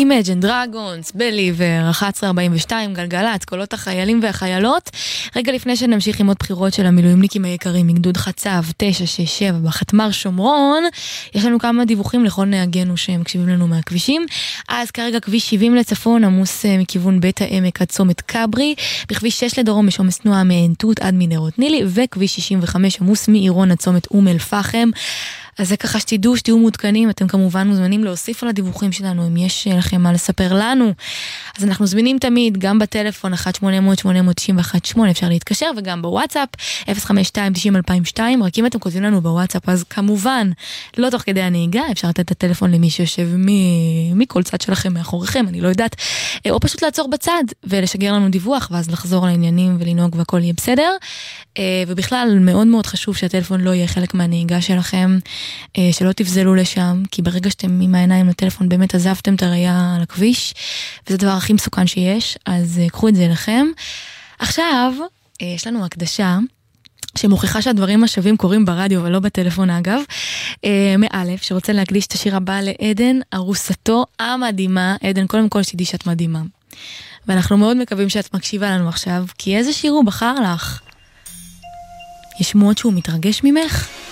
Imagine Dragons, בליבר, 11:42, גלגלת, קולות החיילים והחיילות. רגע לפני שנמשיך עם עוד בחירות של המילואימניקים היקרים, מגדוד חצב 967 בחתמר שומרון, יש לנו כמה דיווחים לכל נהגנו שהם מקשיבים לנו מהכבישים. אז כרגע כביש 70 לצפון, עמוס מכיוון בית העמק עד צומת קברי, בכביש 6 לדרום יש עומס תנועה מעין-תות עד מנהרות נילי, וכביש 65 עמוס מעירון עד צומת אום אל פחם. אז זה ככה שתהיו מעודכנים, אתם כמובן מוזמנים להוסיף על הדיווחים שלנו, אם יש לכם מה לספר לנו. אז אנחנו זמינים תמיד, גם בטלפון 1-800-891-8, אפשר להתקשר, וגם בוואטסאפ, 052-90-2002, רק אם אתם כותבים לנו בוואטסאפ, אז כמובן, לא תוך כדי הנהיגה, אפשר לתת את הטלפון למי שיושב מכל צד שלכם, מאחוריכם, אני לא יודעת, או פשוט לעצור בצד, ולשגר לנו דיווח, ואז לחזור לעניינים ולנהוג והכל יהיה בסדר. ובכלל, מאוד מאוד חשוב שהטלפון לא יהיה חלק מהנהיגה שלכם, שלא תפזלו לשם, כי ברגע שאתם עם העיניים לטלפון באמת עזבתם את הראייה על הכביש, וזה הדבר הכי מסוכן שיש, אז קחו את זה לכם. עכשיו, יש לנו הקדשה, שמוכיחה שהדברים השווים קורים ברדיו, ולא בטלפון אגב, מאלף, שרוצה להקדיש את השיר הבא לעדן, ארוסתו המדהימה. עדן, קודם כל שתדעי שאת מדהימה. ואנחנו מאוד מקווים שאת מקשיבה לנו עכשיו, כי איזה שיר הוא בחר לך? יש שמועות שהוא מתרגש ממך?